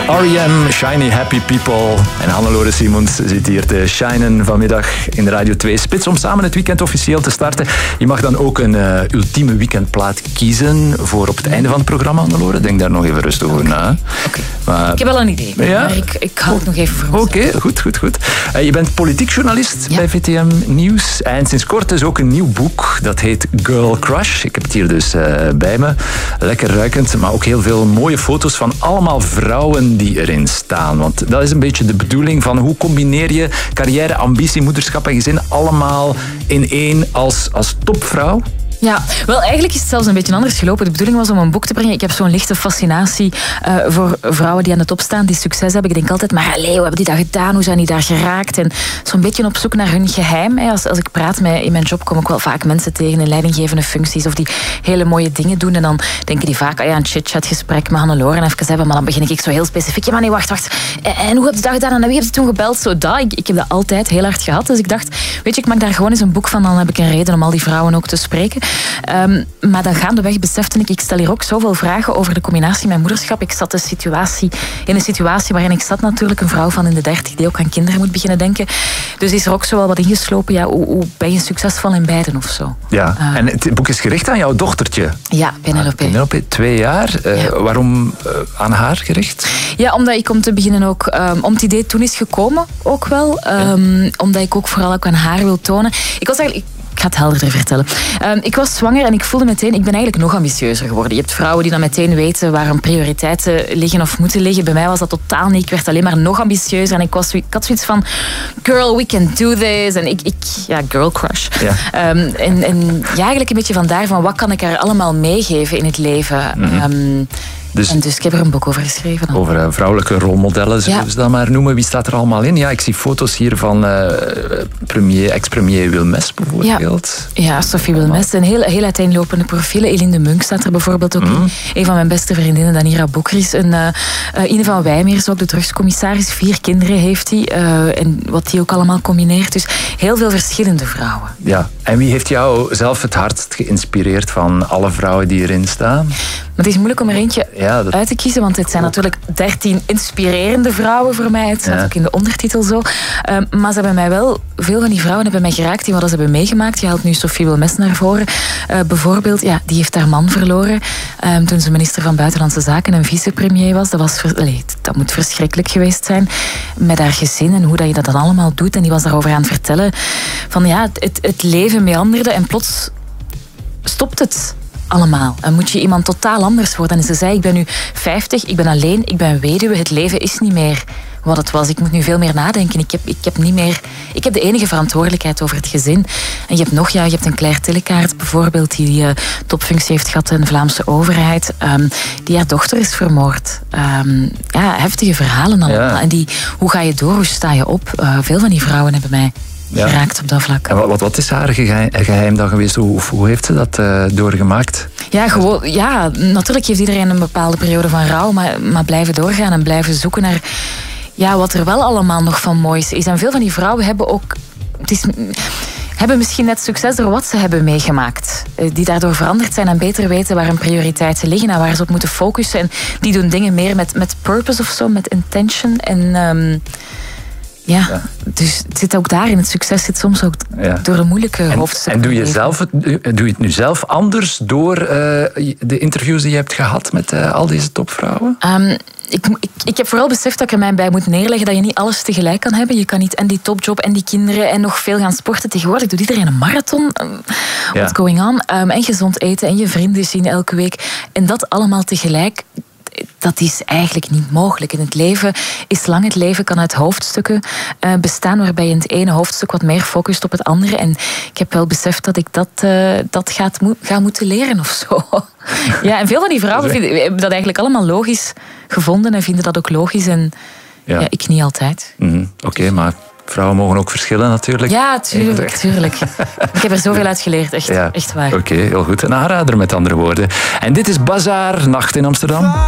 R.E.M., Shiny Happy People. En Hannelore Simons zit hier te shinen vanmiddag in de Radio 2 Spits om samen het weekend officieel te starten. Je mag dan ook een ultieme weekendplaat kiezen voor op het einde van het programma, Hannelore. Denk daar nog even rustig over na. Okay. Ik heb wel een idee, maar ik hou het nog even voor mezelf. Oké, goed. Je bent politiek journalist bij VTM Nieuws. En sinds kort is ook een nieuw boek. Dat heet Girl Crush. Ik heb het hier dus bij me. Lekker ruikend, maar ook heel veel mooie foto's van allemaal vrouwen die erin staan. Want dat is een beetje de bedoeling van hoe combineer je carrière, ambitie, moederschap en gezin allemaal in één als topvrouw? Ja, wel eigenlijk is het zelfs een beetje anders gelopen. De bedoeling was om een boek te brengen. Ik heb zo'n lichte fascinatie voor vrouwen die aan de top staan, die succes hebben. Ik denk altijd, maar allee, hoe hebben die dat gedaan? Hoe zijn die daar geraakt? En zo'n beetje op zoek naar hun geheim. Als ik praat in mijn job, kom ik wel vaak mensen tegen in leidinggevende functies of die hele mooie dingen doen. En dan denken die vaak, een chit-chat gesprek met Hannelore en even hebben. Maar dan begin ik zo heel specifiek. Ja, maar nee, wacht. En hoe heb je dat gedaan? En wie heb je toen gebeld? Zo dat. Ik heb dat altijd heel hard gehad. Dus ik dacht, weet je, ik maak daar gewoon eens een boek van. Dan heb ik een reden om al die vrouwen ook te spreken. Maar dan gaandeweg besefte ik stel hier ook zoveel vragen over de combinatie met moederschap. Ik zat in een situatie waarin ik zat natuurlijk, een vrouw van in de 30 die ook aan kinderen moet beginnen denken. Dus is er ook zo wel wat ingeslopen. Ja, hoe ben je succesvol in beiden of zo? Ja, en het boek is gericht aan jouw dochtertje. Ja, Penelope. 2 jaar. Waarom aan haar gericht? Ja, omdat ik om te beginnen ook, om het idee toen is gekomen ook wel. Omdat ik ook vooral ook aan haar wil tonen. Ik ga het helderder vertellen. Ik was zwanger en ik voelde meteen, ik ben eigenlijk nog ambitieuzer geworden. Je hebt vrouwen die dan meteen weten waar hun prioriteiten liggen of moeten liggen. Bij mij was dat totaal niet. Ik werd alleen maar nog ambitieuzer en ik had zoiets van, girl, we can do this. En girl crush. Ja. Eigenlijk een beetje vandaar van, wat kan ik haar allemaal meegeven in het leven? Mm-hmm. Dus ik heb er een boek over geschreven. Dan. Over vrouwelijke rolmodellen, zullen we ze dat maar noemen. Wie staat er allemaal in? Ja, ik zie foto's hier van ex-premier Wilmès bijvoorbeeld. Ja, Sophie Wilmès. Een heel uiteenlopende profielen. Eline de Munk staat er bijvoorbeeld ook in. Een van mijn beste vriendinnen, Danira Boekries. Ine van Wijmeers, ook de drugscommissaris. 4 kinderen heeft hij. En wat die ook allemaal combineert. Dus heel veel verschillende vrouwen. Ja, en wie heeft jou zelf het hardst geïnspireerd van alle vrouwen die erin staan? Maar het is moeilijk om er eentje uit te kiezen, want het zijn natuurlijk 13 inspirerende vrouwen voor mij. Het staat ook in de ondertitel zo. Maar ze hebben mij wel, veel van die vrouwen hebben mij geraakt in wat ze hebben meegemaakt. Je haalt nu Sophie Wilmès naar voren. Bijvoorbeeld, die heeft haar man verloren toen ze minister van Buitenlandse Zaken en vicepremier was. Dat moet verschrikkelijk geweest zijn. Met haar gezin en hoe dat je dat dan allemaal doet. En die was daarover aan het vertellen van het leven meanderde en plots stopt het allemaal. En moet je iemand totaal anders worden. En ze zei, ik ben nu 50, ik ben alleen, ik ben weduwe, het leven is niet meer wat het was. Ik moet nu veel meer nadenken. Ik heb de enige verantwoordelijkheid over het gezin. En je hebt een Claire Tillekaart bijvoorbeeld, die topfunctie heeft gehad in de Vlaamse overheid, die haar dochter is vermoord. Heftige verhalen allemaal. Ja. En hoe ga je door, hoe sta je op? Veel van die vrouwen hebben mij geraakt op dat vlak. En wat is haar geheim dan geweest? Hoe heeft ze dat doorgemaakt? Natuurlijk heeft iedereen een bepaalde periode van rouw, maar blijven doorgaan en blijven zoeken naar wat er wel allemaal nog van moois is. En veel van die vrouwen hebben misschien net succes door wat ze hebben meegemaakt. Die daardoor veranderd zijn en beter weten waar hun prioriteiten liggen en waar ze op moeten focussen. En die doen dingen meer met purpose of zo, met intention. En dus het zit ook daarin. Het succes zit soms ook door de moeilijke hoofdstukken. En doe je het nu zelf anders door de interviews die je hebt gehad met al deze topvrouwen? Ik heb vooral beseft dat ik er mij bij moet neerleggen dat je niet alles tegelijk kan hebben. Je kan niet en die topjob en die kinderen en nog veel gaan sporten. Tegenwoordig doet iedereen een marathon. What's going on? En gezond eten en je vrienden zien elke week. En dat allemaal tegelijk, dat is eigenlijk niet mogelijk. In het leven is lang. Het leven kan uit hoofdstukken bestaan, waarbij je in het ene hoofdstuk wat meer focust op het andere. En ik heb wel beseft dat ik dat ga moeten leren of zo. Ja, en veel van die vrouwen hebben dat eigenlijk allemaal logisch gevonden en vinden dat ook logisch. En ik niet altijd. Oké, maar vrouwen mogen ook verschillen natuurlijk. Ja, tuurlijk. Ik heb er zoveel uit geleerd, echt waar. Oké, heel goed. Een aanrader met andere woorden. En dit is Bazaar, Nacht in Amsterdam.